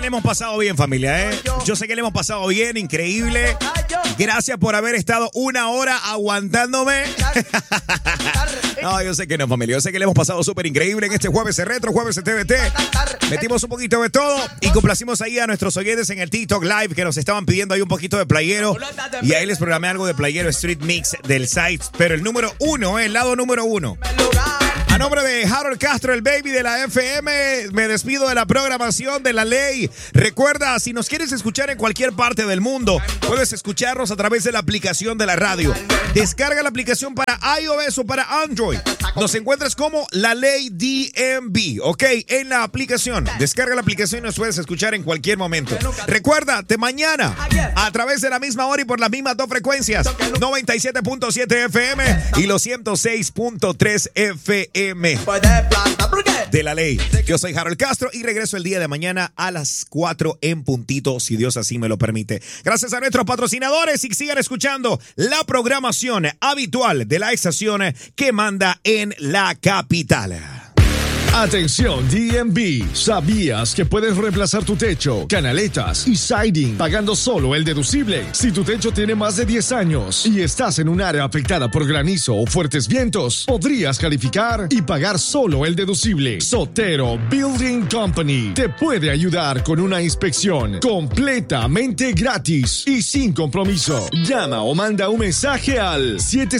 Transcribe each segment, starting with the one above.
Le hemos pasado bien, familia, ¿eh? Yo sé que le hemos pasado bien, increíble. Gracias por haber estado una hora aguantándome. No, yo sé que no, familia. Yo sé que le hemos pasado súper increíble en este jueves de retro, jueves de TVT. Metimos un poquito de todo y complacimos ahí a nuestros oyentes en el TikTok Live que nos estaban pidiendo ahí un poquito de playero. Y ahí les programé algo de playero Street Mix del site. Pero el número uno, el lado número uno. A nombre de Harold Castro, el baby de la FM, me despido de la programación de La Ley. Recuerda, si nos quieres escuchar en cualquier parte del mundo, puedes escucharnos a través de la aplicación de la radio. Descarga la aplicación para iOS o para Android. Nos encuentras como La Ley DMV, ¿ok? En la aplicación. Descarga la aplicación y nos puedes escuchar en cualquier momento. Recuerda, de mañana, a través de la misma hora y por las mismas dos frecuencias, 97.7 FM y los 106.3 FM. De La Ley. Yo soy Harold Castro y regreso el día de mañana a las 4 en puntito, si Dios así me lo permite. Gracias a nuestros patrocinadores y sigan escuchando la programación habitual de la estación que manda en la capital. Atención DMV, ¿sabías que puedes reemplazar tu techo, canaletas y siding pagando solo el deducible? Si tu techo tiene más de 10 años y estás en un área afectada por granizo o fuertes vientos, podrías calificar y pagar solo el deducible. Sotero Building Company te puede ayudar con una inspección completamente gratis y sin compromiso. Llama o manda un mensaje al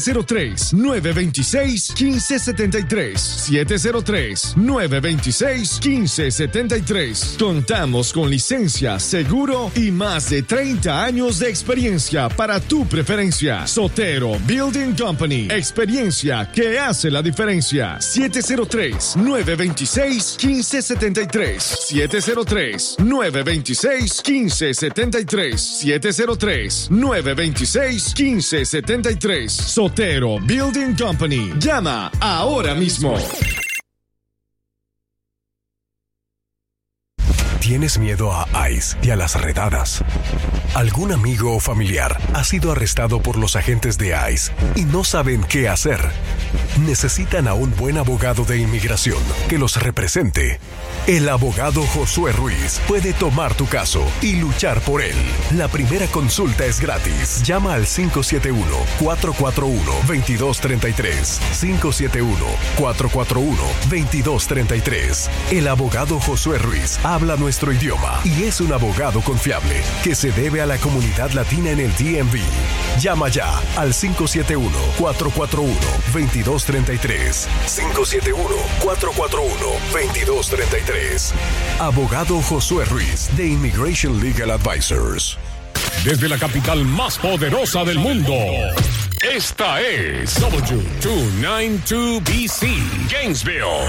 703-926-1573. 703-926-1573. Contamos con licencia, seguro y más de 30 años de experiencia para tu preferencia. Sotero Building Company. Experiencia que hace la diferencia. 703-926-1573. 703-926-1573. 703-926-1573. Sotero Building Company. Llama ahora mismo. ¿Tienes miedo a ICE y a las redadas? ¿Algún amigo o familiar ha sido arrestado por los agentes de ICE y no saben qué hacer? Necesitan a un buen abogado de inmigración que los represente. El abogado Josué Ruiz puede tomar tu caso y luchar por él. La primera consulta es gratis. Llama al 571-441-2233. 571-441-2233. El abogado Josué Ruiz habla nuestro idioma y es un abogado confiable que se debe a la comunidad latina en el DMV. Llama ya al 571-441-2233. 571-441-2233. Abogado Josué Ruiz de Immigration Legal Advisors. Desde la capital más poderosa del mundo, esta es W292BC, Gainesville,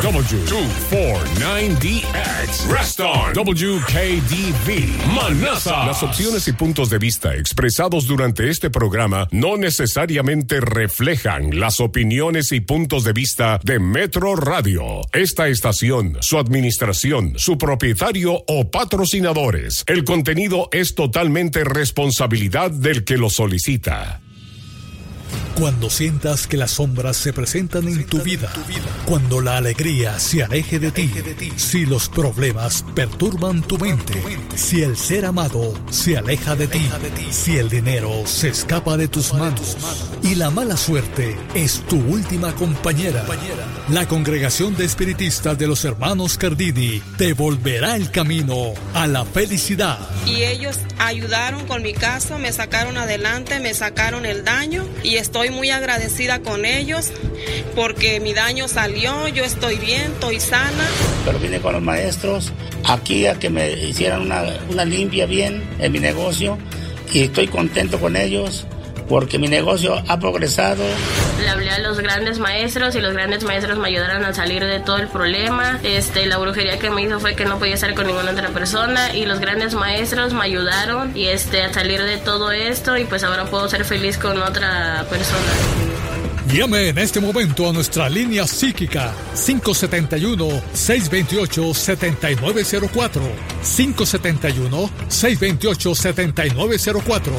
W249DX, Reston, WKDV, Manassas. Las opciones y puntos de vista expresados durante este programa no necesariamente reflejan las opiniones y puntos de vista de Metro Radio, esta estación, su administración, su propietario o patrocinadores. El contenido es totalmente responsabilidad del que lo solicita. Cuando sientas que las sombras se presentan en tu vida, cuando la alegría se aleje de ti, si los problemas perturban tu mente, si el ser amado se aleja de ti, si el dinero se escapa de tus manos y la mala suerte es tu última compañera, la Congregación de Espiritistas de los Hermanos Cardini te volverá el camino a la felicidad. Y ellos ayudaron con mi caso, me sacaron adelante, me sacaron el daño y estoy muy agradecida con ellos porque mi daño salió, yo estoy bien, estoy sana. Pero vine con los maestros aquí a que me hicieran una limpia bien en mi negocio y estoy contento con ellos porque mi negocio ha progresado. Le hablé a los grandes maestros y los grandes maestros me ayudaron a salir de todo el problema. La brujería que me hizo fue que no podía estar con ninguna otra persona y los grandes maestros me ayudaron y a salir de todo esto y pues ahora puedo ser feliz con otra persona. Llame en este momento a nuestra línea psíquica 571-628-7904 571-628-7904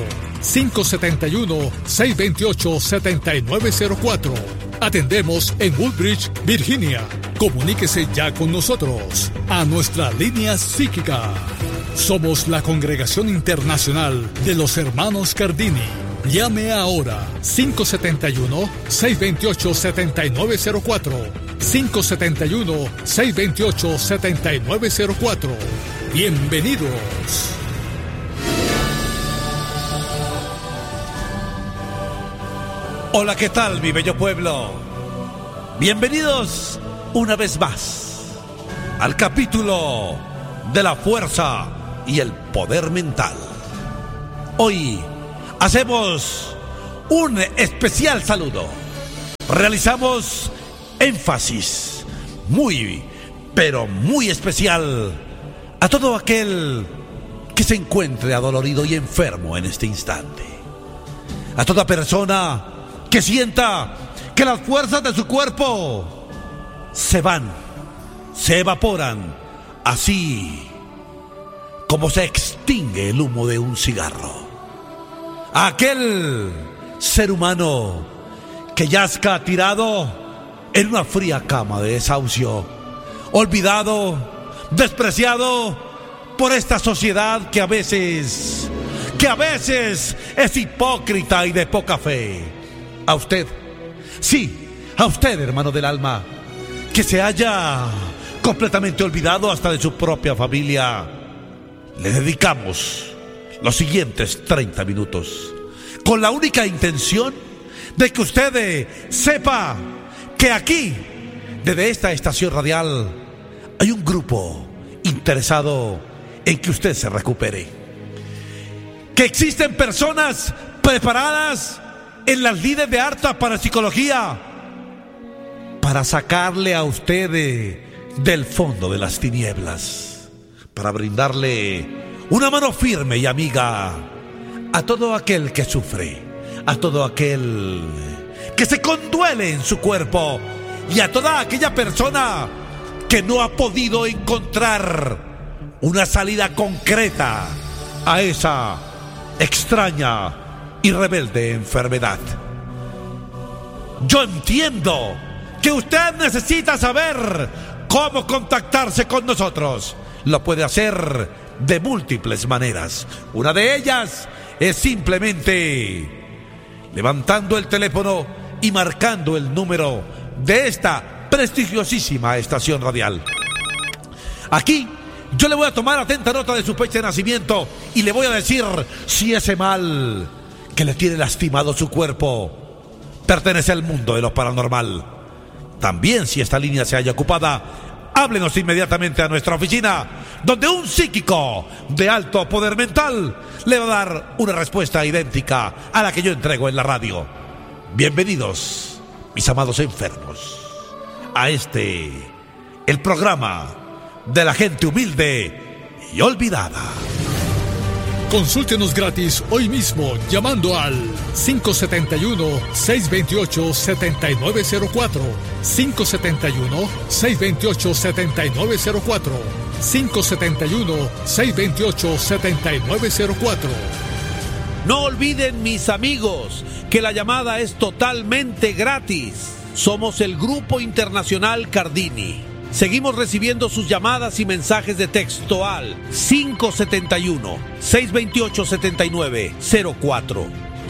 571-628-7904. Atendemos en Woodbridge, Virginia. Comuníquese ya con nosotros a nuestra línea psíquica Somos la Congregación Internacional de los Hermanos Cardini. Llame ahora 571-628-7904. 571-628-7904. Bienvenidos. Hola, ¿qué tal, mi bello pueblo? Bienvenidos una vez más al capítulo de la fuerza y el poder mental. Hoy hacemos un especial saludo. Realizamos énfasis muy, pero muy especial a todo aquel que se encuentre adolorido y enfermo en este instante. A toda persona que sienta que las fuerzas de su cuerpo se van, se evaporan, así como se extingue el humo de un cigarro. A aquel ser humano que yazca tirado en una fría cama de desahucio, olvidado, despreciado por esta sociedad que a veces es hipócrita y de poca fe. A usted, sí, a usted, hermano del alma, que se haya completamente olvidado hasta de su propia familia, le dedicamos los siguientes 30 minutos con la única intención de que usted sepa que aquí, desde esta estación radial, hay un grupo interesado en que usted se recupere, que existen personas preparadas en las líderes de alta parapsicología para sacarle a usted del fondo de las tinieblas, para brindarle una mano firme y amiga a todo aquel que sufre, a todo aquel que se conduele en su cuerpo y a toda aquella persona que no ha podido encontrar una salida concreta a esa extraña y rebelde enfermedad. Yo entiendo que usted necesita saber cómo contactarse con nosotros. Lo puede hacer de múltiples maneras. Una de ellas es simplemente levantando el teléfono y marcando el número de esta prestigiosísima estación radial. Aquí yo le voy a tomar atenta nota de su fecha de nacimiento y le voy a decir si ese mal que le tiene lastimado su cuerpo pertenece al mundo de lo paranormal. También, si esta línea se halla ocupada, háblenos inmediatamente a nuestra oficina, donde un psíquico de alto poder mental le va a dar una respuesta idéntica a la que yo entrego en la radio. Bienvenidos, mis amados enfermos, a el programa de la gente humilde y olvidada. Consúltenos gratis hoy mismo llamando al 571-628-7904, 571-628-7904, 571-628-7904. No olviden, mis amigos, que la llamada es totalmente gratis. Somos el Grupo Internacional Cardini. Seguimos recibiendo sus llamadas y mensajes de texto al 571-628-7904.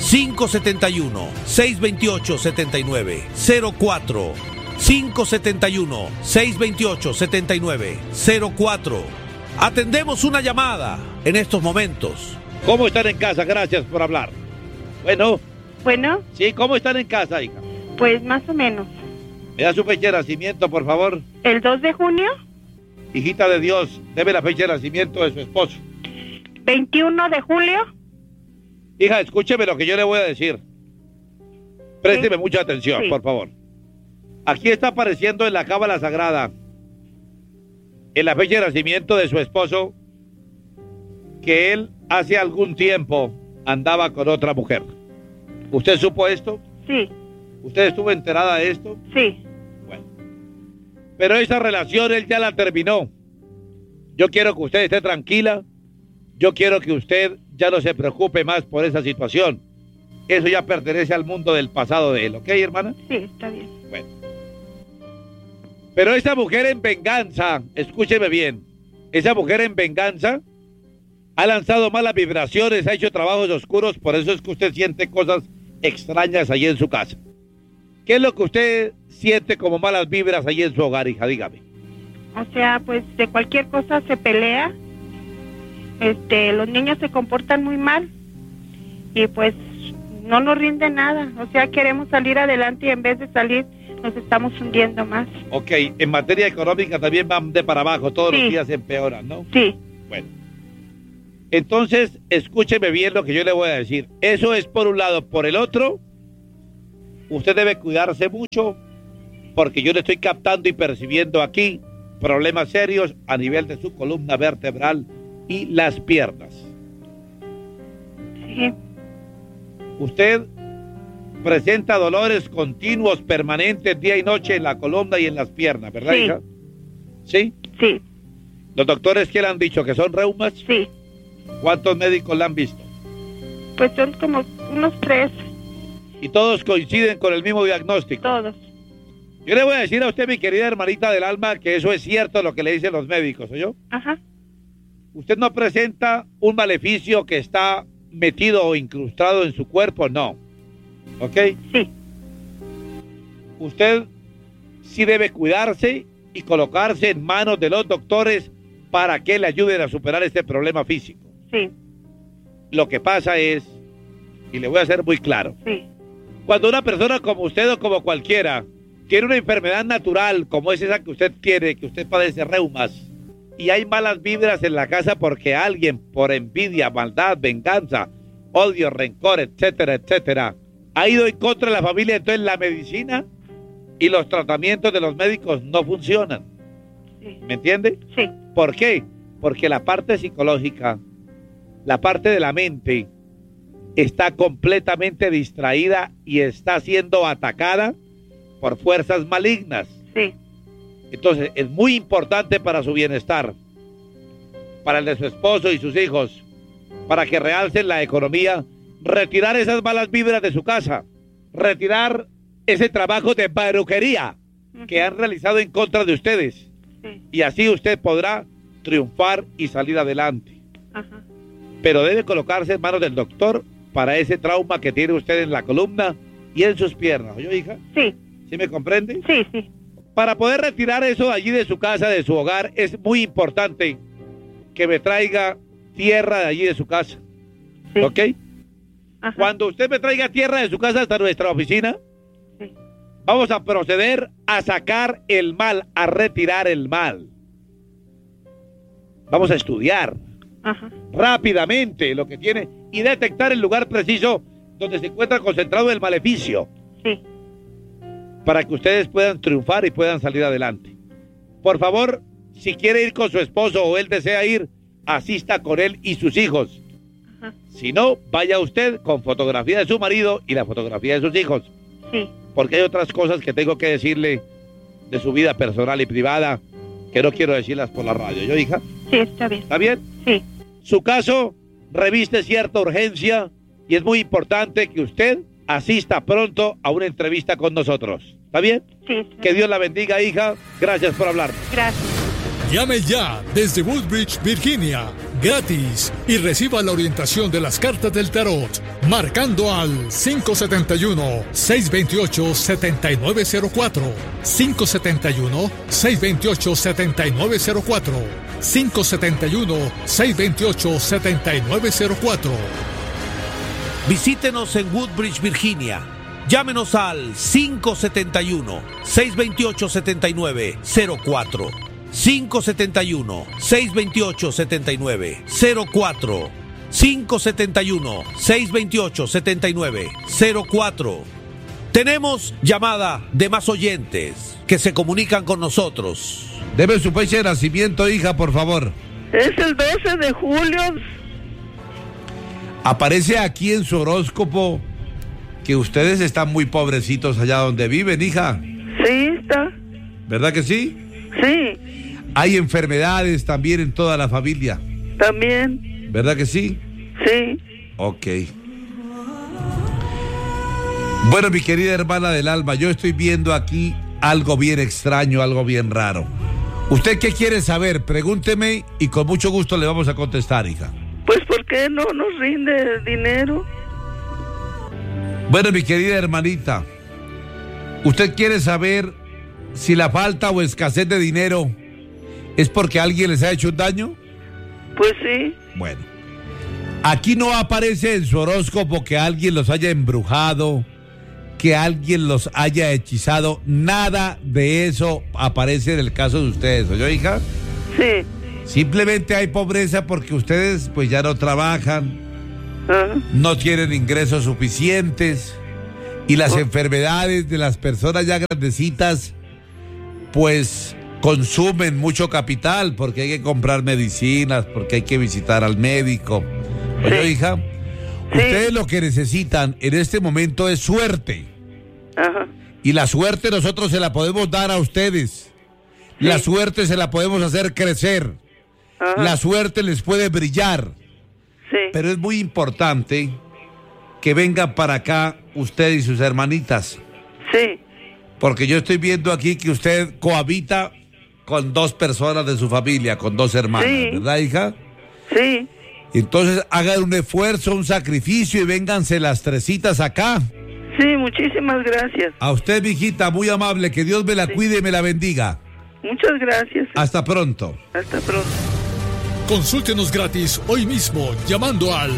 571-628-7904. 571-628-7904. Atendemos una llamada en estos momentos. ¿Cómo están en casa? Gracias por hablar. Bueno. Sí, ¿cómo están en casa, hija? Pues más o menos. ¿Me da su fecha de nacimiento, por favor? ¿El 2 de junio? Hijita de Dios, debe la fecha de nacimiento de su esposo. 21 de julio. Hija, escúcheme lo que yo le voy a decir. Présteme mucha atención, por favor. Aquí está apareciendo en la cábala sagrada, en la fecha de nacimiento de su esposo, que él hace algún tiempo andaba con otra mujer. ¿Usted supo esto? Sí. ¿Usted estuvo enterada de esto? Sí. Bueno. Pero esa relación él ya la terminó. Yo quiero que usted esté tranquila. Yo quiero que usted ya no se preocupe más por esa situación. Eso ya pertenece al mundo del pasado de él, ¿ok, hermana? Sí, está bien. Bueno. Pero esa mujer en venganza, escúcheme bien, esa mujer en venganza Ha lanzado malas vibraciones, ha hecho trabajos oscuros, por eso es que usted siente cosas extrañas allí en su casa. ¿Qué es lo que usted siente como malas vibras allí en su hogar, hija? Dígame. O sea, pues de cualquier cosa se pelea. Los niños se comportan muy mal y pues no nos rinde nada. O sea, queremos salir adelante y en vez de salir nos estamos hundiendo más. Ok, en materia económica también van de para abajo, todos los días empeoran, ¿no? Sí. Bueno. Entonces, escúcheme bien lo que yo le voy a decir. Eso es por un lado. Por el otro, usted debe cuidarse mucho porque yo le estoy captando y percibiendo aquí problemas serios a nivel de su columna vertebral y las piernas. Sí. Usted presenta dolores continuos, permanentes, día y noche en la columna y en las piernas, ¿verdad, hija? ¿Sí? Sí. ¿Los doctores qué le han dicho? ¿Que son reumas? Sí. ¿Cuántos médicos la han visto? Pues son como unos 3. ¿Y todos coinciden con el mismo diagnóstico? Todos. Yo le voy a decir a usted, mi querida hermanita del alma, que eso es cierto lo que le dicen los médicos, ¿oyó? Ajá. Usted no presenta un maleficio que está metido o incrustado en su cuerpo, no. ¿Ok? Sí. Usted sí debe cuidarse y colocarse en manos de los doctores para que le ayuden a superar este problema físico. Sí. Lo que pasa es, y le voy a ser muy claro, sí, cuando una persona como usted o como cualquiera tiene una enfermedad natural como es esa que usted tiene, que usted padece reumas, y hay malas vibras en la casa porque alguien por envidia, maldad, venganza, odio, rencor, etcétera, etcétera, ha ido en contra de la familia, entonces la medicina y los tratamientos de los médicos no funcionan. sí. ¿Me entiende? Sí. ¿Por qué? Porque la parte psicológica, la parte de la mente, está completamente distraída y está siendo atacada por fuerzas malignas. Sí. Entonces, es muy importante para su bienestar, para el de su esposo y sus hijos, para que realcen la economía, retirar esas malas vibras de su casa, retirar ese trabajo de brujería que han realizado en contra de ustedes. Sí. Y así usted podrá triunfar y salir adelante. Ajá. Pero debe colocarse en manos del doctor para ese trauma que tiene usted en la columna y en sus piernas. ¿Oye, hija? Sí. ¿Sí me comprende? Sí, sí. Para poder retirar eso de allí de su casa, de su hogar, es muy importante que me traiga tierra de allí de su casa. Sí. ¿Ok? Ajá. Cuando usted me traiga tierra de su casa hasta nuestra oficina, sí, vamos a proceder a sacar el mal, a retirar el mal. Vamos a estudiar ajá, rápidamente lo que tiene y detectar el lugar preciso donde se encuentra concentrado el maleficio. sí. Para que ustedes puedan triunfar y puedan salir adelante. Por favor, si quiere ir con su esposo o él desea ir, asista con él y sus hijos. Ajá. Si no, vaya usted con fotografía de su marido y la fotografía de sus hijos. Sí. Porque hay otras cosas que tengo que decirle de su vida personal y privada que no quiero decirlas por la radio. ¿Yo, hija? Sí, está bien. ¿Está bien? Sí. Su caso reviste cierta urgencia y es muy importante que usted asista pronto a una entrevista con nosotros. ¿Está bien? Sí. Está Que bien. Dios la bendiga, hija. Gracias por hablar. Gracias. Llame ya desde Woodbridge, Virginia, gratis, y reciba la orientación de las cartas del tarot, marcando al 571-628-7904, 571-628-7904, 571-628-7904. Visítenos en Woodbridge, Virginia. Llámenos al 571-628-7904. 571-628-7904. 571-628-7904. Tenemos llamada de más oyentes que se comunican con nosotros. Debe su fecha de nacimiento, hija, por favor. Es el 12 de julio. Aparece aquí en su horóscopo que ustedes están muy pobrecitos allá donde viven, hija. Sí, está. ¿Verdad que sí? Sí, Hay enfermedades también en toda la familia. también. ¿Verdad que sí? Sí. Ok. Bueno, mi querida hermana del alma, yo estoy viendo aquí algo bien extraño, algo bien raro. ¿Usted qué quiere saber? Pregúnteme y con mucho gusto le vamos a contestar, hija. qué no nos rinde el dinero? Bueno, mi querida hermanita, ¿usted quiere saber si la falta o escasez de dinero es porque alguien les ha hecho un daño? Pues sí. Bueno, aquí no aparece en su horóscopo que alguien los haya embrujado, que alguien los haya hechizado. Nada de eso aparece en el caso de ustedes, ¿oyó, hija? Sí. Simplemente hay pobreza porque ustedes pues ya no trabajan, no tienen ingresos suficientes y las enfermedades de las personas ya grandecitas pues consumen mucho capital porque hay que comprar medicinas, porque hay que visitar al médico. ¿Oyó, hija? Ustedes lo que necesitan en este momento es suerte. Y la suerte nosotros se la podemos dar a ustedes. La suerte se la podemos hacer crecer. La suerte les puede brillar. Pero es muy importante que vengan para acá usted y sus hermanitas. Porque yo estoy viendo aquí que usted cohabita con 2 personas de su familia, con 2 hermanas, ¿verdad, hija? Sí. Entonces hagan un esfuerzo, un sacrificio y vénganse las 3 acá. Sí, muchísimas gracias. A usted, mijita, muy amable, que Dios me la cuide y me la bendiga. Muchas gracias. Hasta pronto. Hasta pronto. Consúltenos gratis hoy mismo llamando al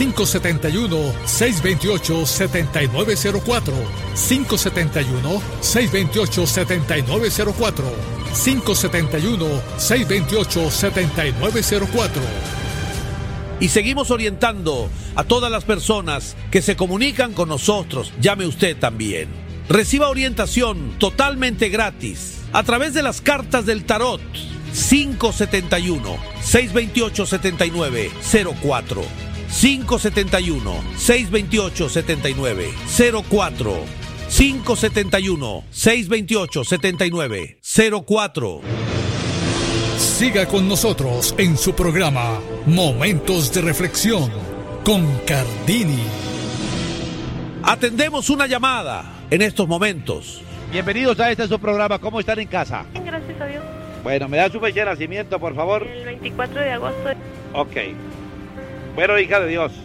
571-628-7904. 571-628-7904. 571-628-7904. Y seguimos orientando a todas las personas que se comunican con nosotros. Llame usted también. Reciba orientación totalmente gratis a través de las cartas del tarot. 571-628-7904. 571-628-7904. 571-628-7904. Siga con nosotros en su programa Momentos de Reflexión con Cardini. Atendemos una llamada en estos momentos. Bienvenidos a su programa. ¿Cómo están en casa? Gracias a Dios. Bueno, ¿me da su fecha de nacimiento, por favor? El 24 de agosto. Ok. Bueno, hija de Dios,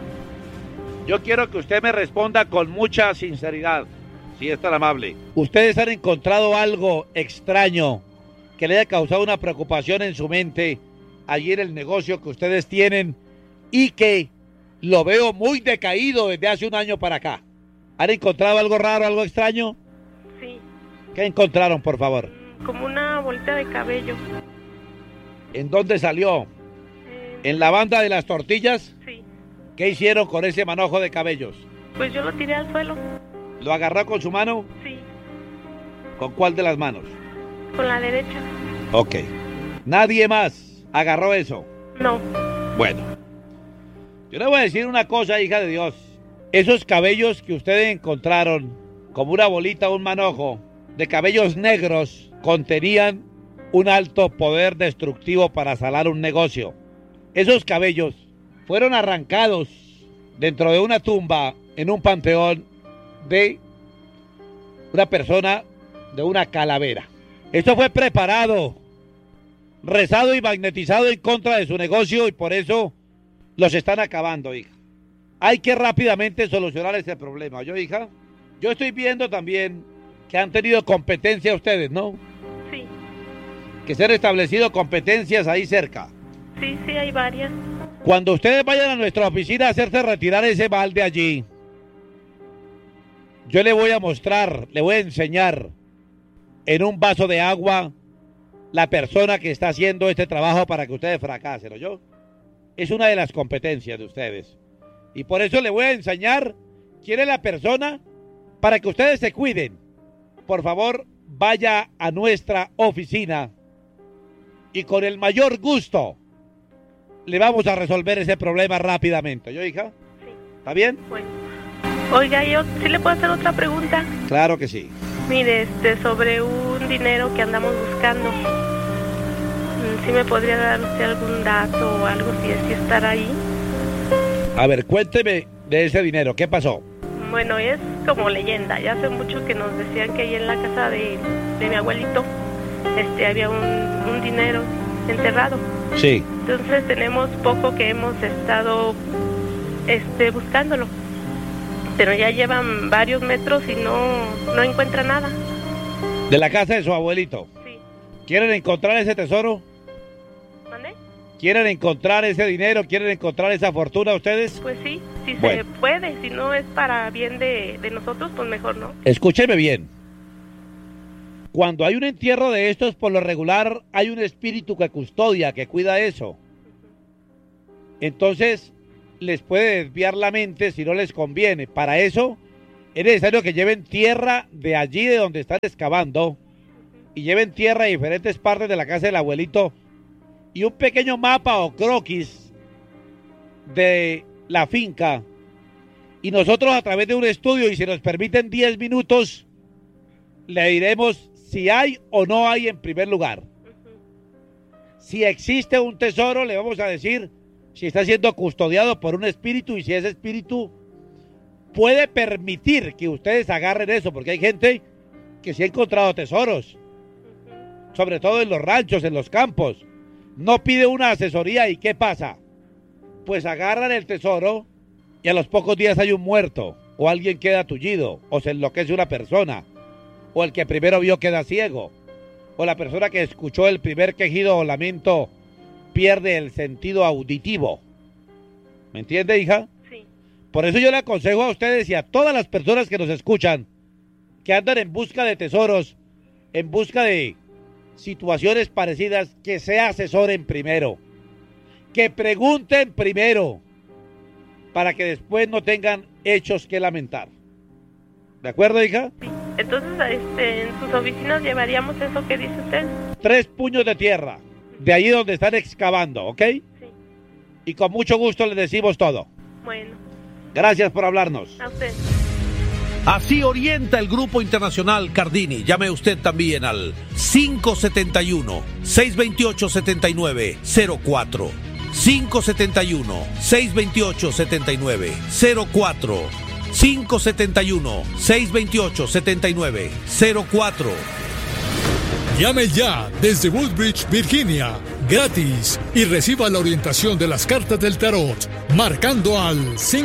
yo quiero que usted me responda con mucha sinceridad, si es tan amable. ¿Ustedes han encontrado algo extraño que le haya causado una preocupación en su mente allí en el negocio que ustedes tienen y que lo veo muy decaído desde hace un año para acá? ¿Han encontrado algo raro, algo extraño? Sí. ¿Qué encontraron, por favor? Como una bolita de cabello. ¿En dónde salió? ¿En la banda de las tortillas? Sí. ¿Qué hicieron con ese manojo de cabellos? Pues yo lo tiré al suelo. ¿Lo agarró con su mano? Sí. ¿Con cuál de las manos? Con la derecha. Ok. ¿Nadie más agarró eso? No. Bueno. Yo le voy a decir una cosa, hija de Dios. Esos cabellos que ustedes encontraron, como una bolita o un manojo, de cabellos negros, contenían un alto poder destructivo para salar un negocio. Esos cabellos fueron arrancados dentro de una tumba en un panteón de una persona, de una calavera. Esto fue preparado, rezado y magnetizado en contra de su negocio y por eso los están acabando, hija. Hay que rápidamente solucionar ese problema, ¿yo, hija? Yo estoy viendo también que han tenido competencia ustedes, ¿no? Sí. Que se han establecido competencias ahí cerca. Sí, hay varias. Cuando ustedes vayan a nuestra oficina a hacerse retirar ese balde allí, yo le voy a mostrar, le voy a enseñar en un vaso de agua la persona que está haciendo este trabajo para que ustedes fracasen, ¿oyó? Es una de las competencias de ustedes. Y por eso le voy a enseñar quién es la persona para que ustedes se cuiden. Por favor, vaya a nuestra oficina y con el mayor gusto le vamos a resolver ese problema rápidamente. ¿Yo, hija? Sí. ¿Está bien? Bueno. Oiga, ¿yo sí le puedo hacer otra pregunta? Claro que sí. Mire, sobre un dinero que andamos buscando. ¿Sí me podría dar usted algún dato o algo si estará ahí? A ver, cuénteme de ese dinero. ¿Qué pasó? Bueno, es como leyenda. Ya hace mucho que nos decían que ahí en la casa de mi abuelito había un dinero enterrado. Sí. Entonces tenemos poco que hemos estado buscándolo. Pero ya llevan varios metros y no encuentra nada. ¿De la casa de su abuelito? Sí. ¿Quieren encontrar ese tesoro? ¿Mande? ¿Quieren encontrar ese dinero? ¿Quieren encontrar esa fortuna ustedes? Pues sí, si Bueno. se puede. Si no es para bien de nosotros, pues mejor no. Escúcheme bien. Cuando hay un entierro de estos, por lo regular, hay un espíritu que custodia, que cuida eso. Entonces, les puede desviar la mente si no les conviene. Para eso, es necesario que lleven tierra de allí de donde están excavando y lleven tierra de diferentes partes de la casa del abuelito y un pequeño mapa o croquis de la finca. Y nosotros, a través de un estudio, y si nos permiten 10 minutos, le diremos si hay o no hay en primer lugar. Si existe un tesoro, le vamos a decir si está siendo custodiado por un espíritu y si ese espíritu puede permitir que ustedes agarren eso, porque hay gente que sí ha encontrado tesoros, sobre todo en los ranchos, en los campos. No pide una asesoría y ¿qué pasa? Pues agarran el tesoro y a los pocos días hay un muerto, o alguien queda tullido, o se enloquece una persona, o el que primero vio queda ciego, o la persona que escuchó el primer quejido o lamento pierde el sentido auditivo. ¿Me entiende, hija? Sí. Por eso yo le aconsejo a ustedes y a todas las personas que nos escuchan, que andan en busca de tesoros, en busca de situaciones parecidas, que se asesoren primero, que pregunten primero, para que después no tengan hechos que lamentar. ¿De acuerdo, hija? Sí. Entonces, en sus oficinas llevaríamos eso que dice usted. 3 puños de tierra, de allí donde están excavando, ¿ok? Sí. Y con mucho gusto les decimos todo. Bueno. Gracias por hablarnos. A usted. Así orienta el Grupo Internacional Cardini. Llame usted también al 571-628-7904. 571-628-7904. 571-628-7904. Llame ya desde Woodbridge, Virginia, gratis, y reciba la orientación de las cartas del tarot, marcando al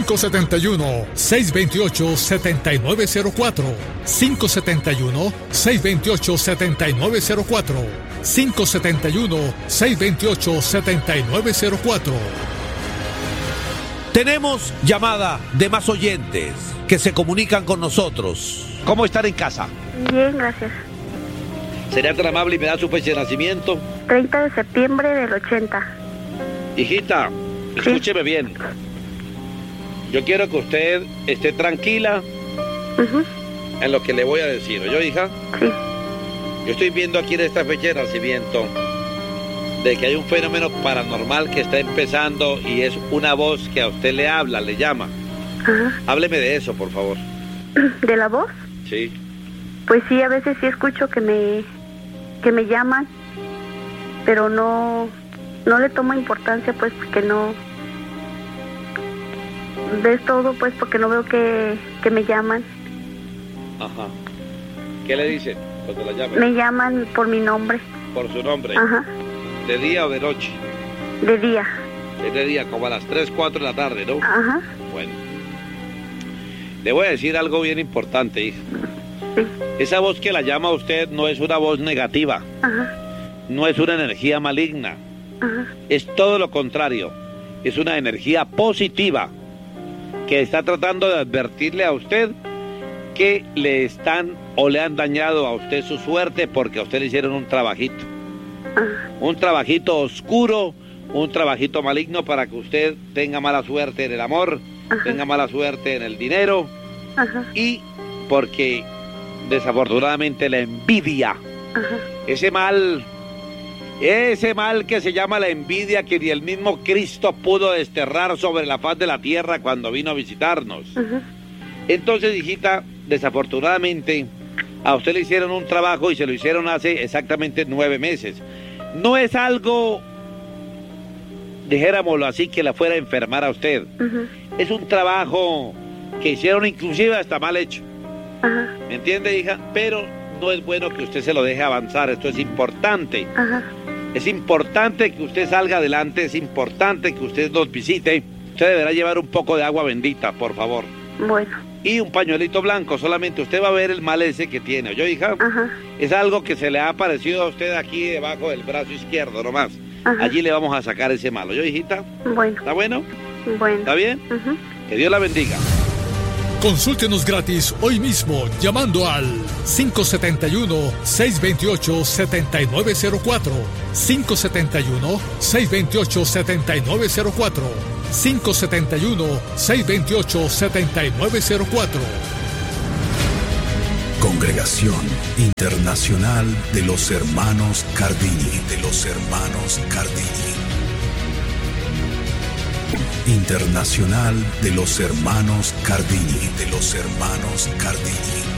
571-628-7904, 571-628-7904, 571-628-7904. Tenemos llamada de más oyentes que se comunican con nosotros. ¿Cómo están en casa? Bien, gracias. ¿Sería tan amable y me da su fecha de nacimiento? 30 de septiembre del 80. Hijita, escúcheme bien. Yo quiero que usted esté tranquila en lo que le voy a decir. ¿Oyó, hija? Sí. Yo estoy viendo aquí en esta fecha de nacimiento de que hay un fenómeno paranormal que está empezando y es una voz que a usted le habla, le llama. Ajá. Hábleme de eso, por favor. ¿De la voz? Sí. Pues sí, a veces sí escucho que me llaman, pero no le tomo importancia, pues, porque no ves todo, pues, porque no veo que me llaman. Ajá. ¿Qué le dicen cuando la llaman? Me llaman por mi nombre. Por su nombre. Ajá. ¿De día o de noche? De día. Es de día, como a las 3, 4 de la tarde, ¿no? Ajá. Bueno. Le voy a decir algo bien importante, hija. Sí. Esa voz que la llama a usted no es una voz negativa. Ajá. No es una energía maligna. Ajá. Es todo lo contrario. Es una energía positiva que está tratando de advertirle a usted que le están o le han dañado a usted su suerte porque a usted le hicieron un trabajito. Ajá. Un trabajito oscuro, un trabajito maligno para que usted tenga mala suerte en el amor, Ajá. tenga mala suerte en el dinero. Ajá. Y porque desafortunadamente la envidia, Ajá. ese mal que se llama la envidia, que ni el mismo Cristo pudo desterrar sobre la faz de la tierra cuando vino a visitarnos. Ajá. Entonces, hijita, desafortunadamente a usted le hicieron un trabajo y se lo hicieron hace exactamente 9 meses. No es algo, dijéramoslo así, que la fuera a enfermar a usted. Ajá. Es un trabajo que hicieron inclusive hasta mal hecho. Ajá. ¿Me entiende, hija? Pero no es bueno que usted se lo deje avanzar, esto es importante. Ajá. Es importante que usted salga adelante, es importante que usted nos visite. Usted deberá llevar un poco de agua bendita, por favor. Bueno. Y un pañuelito blanco, solamente usted va a ver el mal ese que tiene, ¿oyó, hija? Ajá. Es algo que se le ha aparecido a usted aquí debajo del brazo izquierdo nomás. Ajá. Allí le vamos a sacar ese mal, ¿oyó, hijita? Bueno. ¿Está bueno? Bueno. ¿Está bien? Que Dios la bendiga. Consúltenos gratis hoy mismo llamando al 571-628-7904. 571-628-7904. 571-628-7904. Congregación Internacional de los Hermanos Cardini. Internacional de los Hermanos Cardini.